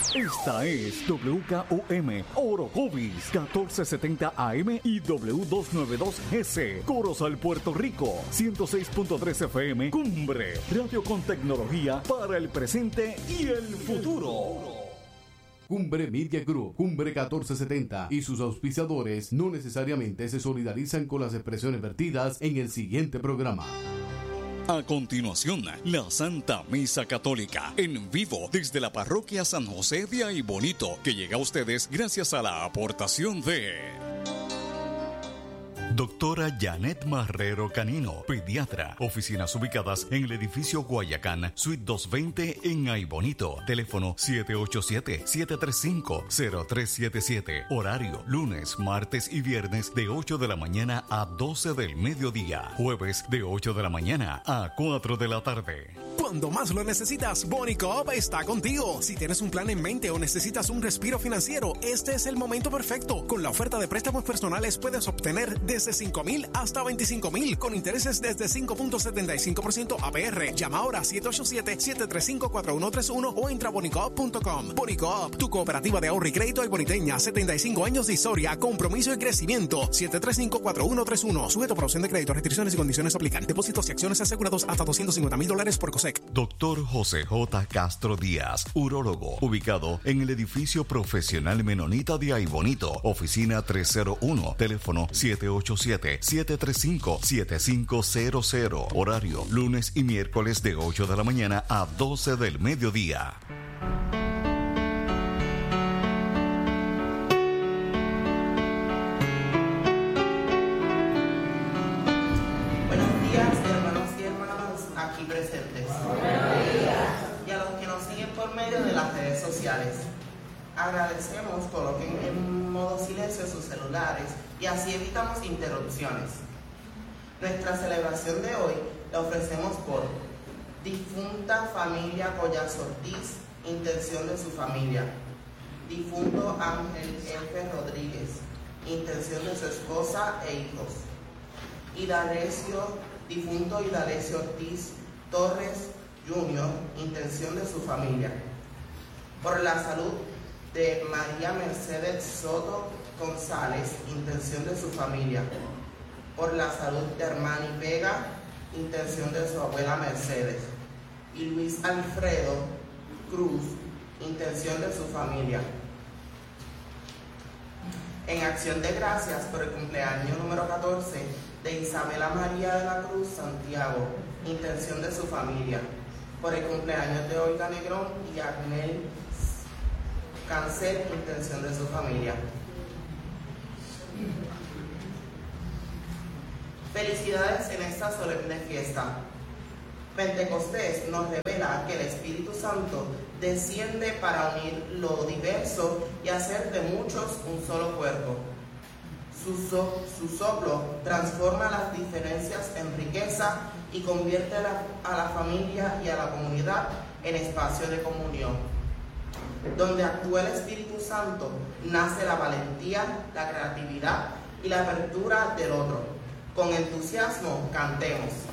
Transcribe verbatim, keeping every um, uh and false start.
Esta es W K O M Orocovis catorce setenta A M y W doscientos noventa y dos S Corozal, Puerto Rico. ciento seis punto tres F M Cumbre, radio con tecnología para el presente y el futuro. Cumbre Media Group, Cumbre catorce setenta y sus auspiciadores no necesariamente se solidarizan con las expresiones vertidas en el siguiente programa. A continuación, la Santa Misa Católica, en vivo desde la Parroquia San José de Aibonito, que llega a ustedes gracias a la aportación de... Doctora Janet Marrero Canino, pediatra. Oficinas ubicadas en el edificio Guayacán, Suite doscientos veinte en Aibonito. Teléfono siete ocho siete, siete tres cinco, cero tres siete siete. Horario lunes, martes y viernes de ocho de la mañana a doce del mediodía. Jueves de ocho de la mañana a cuatro de la tarde. Cuando más lo necesitas, Boni Coop está contigo. Si tienes un plan en mente o necesitas un respiro financiero, este es el momento perfecto. Con la oferta de préstamos personales puedes obtener desde cinco mil hasta veinticinco mil con intereses desde cinco punto setenta y cinco por ciento A P R. Llama ahora a siete ocho siete, siete tres cinco, cuatro uno tres uno o entra a bonicoop punto com. Boni Coop, tu cooperativa de ahorro y crédito aiboniteña. setenta y cinco años de historia, compromiso y crecimiento. siete tres cinco, cuatro uno tres uno. Sujeto por opción de crédito. Restricciones y condiciones aplican. Depósitos y acciones asegurados hasta doscientos cincuenta mil dólares por COSEC. Doctor José J. Castro Díaz, urólogo, ubicado en el edificio profesional Menonita de Aibonito, oficina trescientos uno, teléfono siete ocho siete, siete tres cinco, siete cinco cero cero, horario lunes y miércoles de ocho de la mañana a doce del mediodía. Agradecemos coloquen en modo silencio sus celulares y así evitamos interrupciones. Nuestra celebración de hoy la ofrecemos por difunta familia Collazo Ortiz, intención de su familia. Difunto Ángel F. Rodríguez, intención de su esposa e hijos. Idalecio, difunto Idalecio Ortiz Torres junior, intención de su familia. Por la salud de María Mercedes Soto González, intención de su familia. Por la salud de Hermani Vega, intención de su abuela Mercedes. Y Luis Alfredo Cruz, intención de su familia. En acción de gracias por el cumpleaños número catorce de Isabela María de la Cruz Santiago, intención de su familia. Por el cumpleaños de Olga Negrón y Agnel Cáncer, intención de su familia. Felicidades en esta solemne fiesta. Pentecostés nos revela que el Espíritu Santo desciende para unir lo diverso y hacer de muchos un solo cuerpo. Su, so, su soplo transforma las diferencias en riqueza y convierte a la, a la familia y a la comunidad en espacio de comunión. Donde actúa el Espíritu Santo, nace la valentía, la creatividad y la apertura del otro. Con entusiasmo, cantemos.